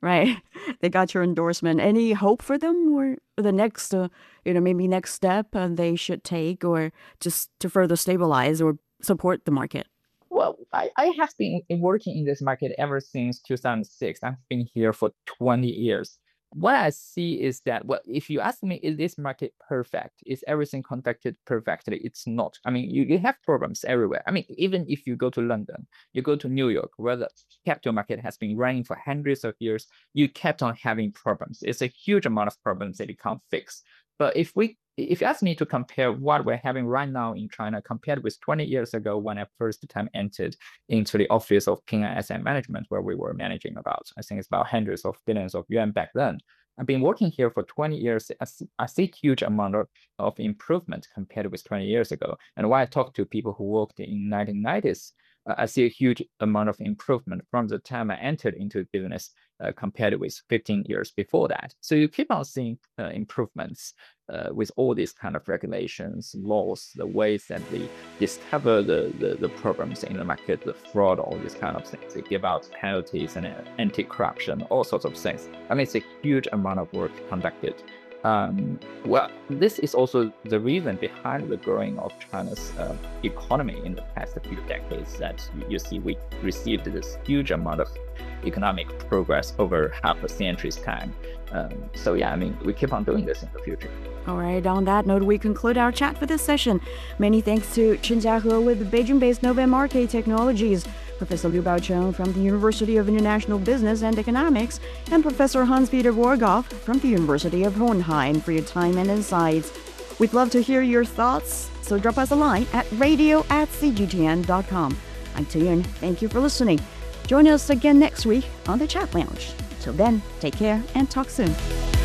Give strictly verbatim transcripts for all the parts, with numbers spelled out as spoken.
right? They got your endorsement. Any hope for them, or the next, uh, you know, maybe next step uh, they should take, or just to further stabilize or support the market? Well, I, I have been working in this market ever since two thousand six. I've been here for twenty years. What I see is that, well, if you ask me, is this market perfect? Is everything conducted perfectly? It's not. I mean, you, you have problems everywhere. I mean, even if you go to London, you go to New York, where the capital market has been running for hundreds of years, you kept on having problems. It's a huge amount of problems that you can't fix. But if we if you ask me to compare what we're having right now in China compared with twenty years ago when I first time entered into the office of Ping An Asset Management, where we were managing about, I think it's about hundreds of billions of yuan back then. I've been working here for twenty years. I see, I see huge amount of, of improvement compared with twenty years ago. And when I talk to people who worked in nineteen nineties, uh, I see a huge amount of improvement from the time I entered into business uh, compared with fifteen years before that. So you keep on seeing uh, improvements uh, with all these kind of regulations, laws, the ways that they discover the, the, the problems in the market, the fraud, all these kind of things. They give out penalties and uh, anti-corruption, all sorts of things. I mean, it's a huge amount of work conducted. Um, well, this is also the reason behind the growing of China's uh, economy in the past few decades, that you, you see we received this huge amount of economic progress over half a century's time. Um, so yeah, I mean, we keep on doing this in the future. All right, on that note, we conclude our chat for this session. Many thanks to Chen Jiahe with Beijing-based Novum Market Technologies, Professor Liu Baocheng from the University of International Business and Economics, and Professor Hans-Peter Worgoff from the University of Hohenheim for your time and insights. We'd love to hear your thoughts, so drop us a line at radio at c g t n dot com. I'm Tuyun. Thank you for listening. Join us again next week on the Chat Lounge. Till then, take care and talk soon.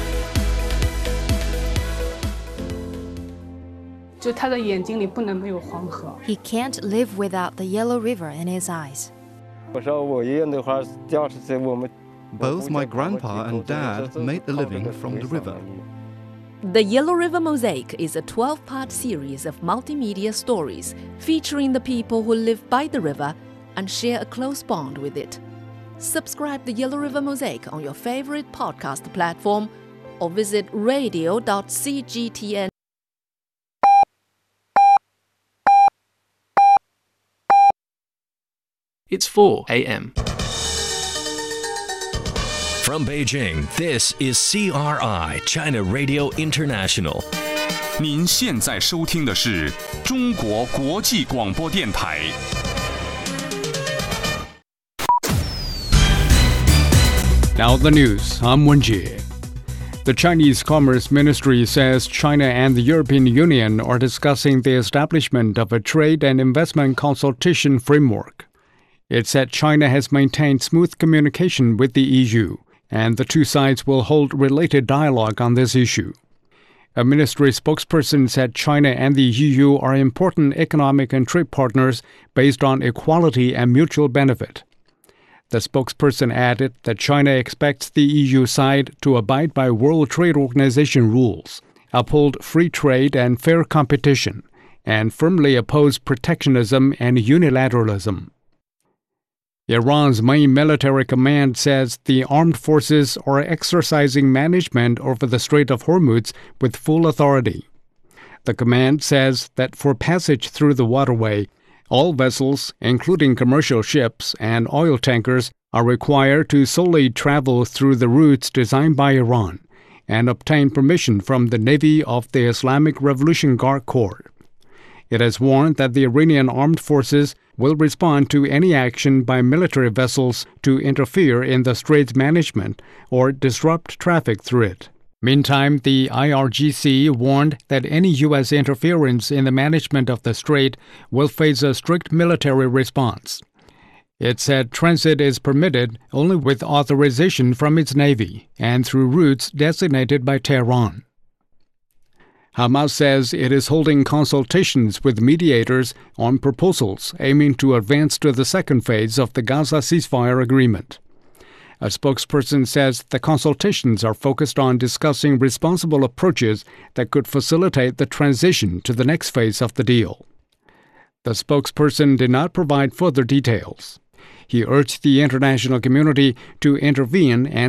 He can't live without the Yellow River in his eyes. Both my grandpa and dad made a living from the river. The Yellow River Mosaic is a twelve-part series of multimedia stories featuring the people who live by the river and share a close bond with it. Subscribe the Yellow River Mosaic on your favorite podcast platform or visit radio dot c g t n. It's four a m From Beijing, this is C R I, China Radio International. 您现在收听的是中国国际广播电台。 Now the news, I'm Wenjie. The Chinese Commerce Ministry says China and the European Union are discussing the establishment of a trade and investment consultation framework. It said China has maintained smooth communication with the E U, and the two sides will hold related dialogue on this issue. A ministry spokesperson said China and the E U are important economic and trade partners based on equality and mutual benefit. The spokesperson added that China expects the E U side to abide by World Trade Organization rules, uphold free trade and fair competition, and firmly oppose protectionism and unilateralism. Iran's main military command says the armed forces are exercising management over the Strait of Hormuz with full authority. The command says that for passage through the waterway, all vessels, including commercial ships and oil tankers, are required to solely travel through the routes designed by Iran and obtain permission from the Navy of the Islamic Revolution Guard Corps. It has warned that the Iranian armed forces will respond to any action by military vessels to interfere in the strait's management or disrupt traffic through it. Meantime, the I R G C warned that any U S interference in the management of the strait will face a strict military response. It said transit is permitted only with authorization from its navy and through routes designated by Tehran. Hamas says it is holding consultations with mediators on proposals aiming to advance to the second phase of the Gaza ceasefire agreement. A spokesperson says the consultations are focused on discussing responsible approaches that could facilitate the transition to the next phase of the deal. The spokesperson did not provide further details. He urged the international community to intervene and